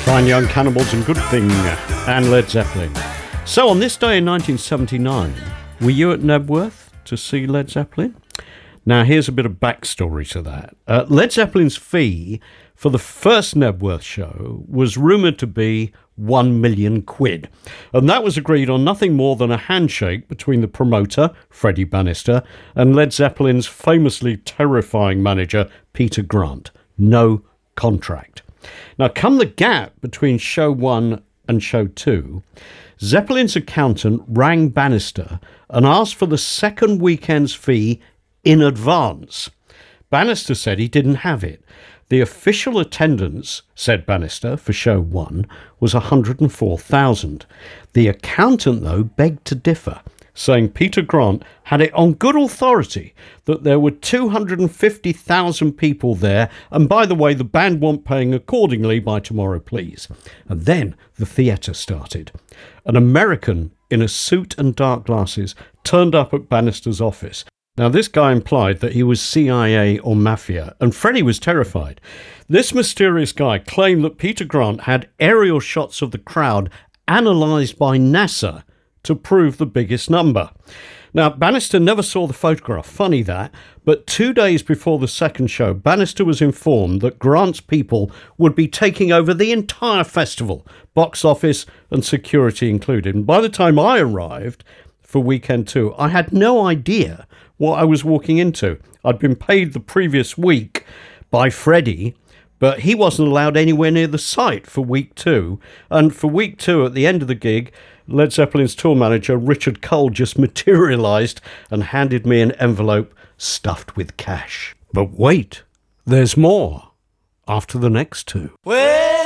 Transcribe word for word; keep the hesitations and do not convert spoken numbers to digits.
Fine Young Cannibals and Good Thing and Led Zeppelin. So on this day in nineteen seventy-nine, were you at Knebworth to see Led Zeppelin? Now here's a bit of backstory to that. Uh, Led Zeppelin's fee for the first Knebworth show was rumoured to be one million quid. And that was agreed on nothing more than a handshake between the promoter, Freddie Bannister, and Led Zeppelin's famously terrifying manager, Peter Grant. No contract. Now, come the gap between show one and show two, Zeppelin's accountant rang Bannister and asked for the second weekend's fee in advance. Bannister said he didn't have it. The official attendance, said Bannister, for show one was one hundred four thousand. The accountant, though, begged to differ, saying Peter Grant had it on good authority that there were two hundred fifty thousand people there, and by the way, the band weren't paying accordingly by tomorrow, please. And then the theatre started. An American in a suit and dark glasses turned up at Bannister's office. Now, this guy implied that he was C I A or Mafia, and Freddie was terrified. This mysterious guy claimed that Peter Grant had aerial shots of the crowd analysed by NASA to prove the biggest number. Now, Bannister never saw the photograph, funny that, but two days before the second show, Bannister was informed that Grant's people would be taking over the entire festival, box office and security included. And by the time I arrived for weekend two, I had no idea what I was walking into. I'd been paid the previous week by Freddie, but he wasn't allowed anywhere near the site for week two. And for week two, at the end of the gig, Led Zeppelin's tour manager, Richard Cole, just materialised and handed me an envelope stuffed with cash. But wait, there's more after the next two. Well